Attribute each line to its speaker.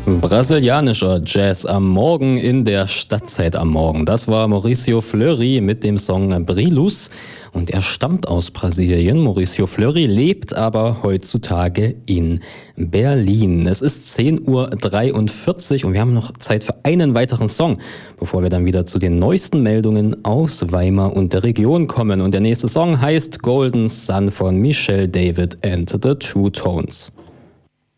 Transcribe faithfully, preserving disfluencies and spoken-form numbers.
Speaker 1: Brasilianischer Jazz am Morgen in der Stadtzeit am Morgen. Das war Mauricio Fleury mit dem Song Brilus und er stammt aus Brasilien. Mauricio Fleury lebt aber heutzutage in Berlin. Es ist zehn Uhr dreiundvierzig und wir haben noch Zeit für einen weiteren Song, bevor wir dann wieder zu den neuesten Meldungen aus Weimar und der Region kommen. Und der nächste Song heißt Golden Sun von Michelle David and the Two Tones.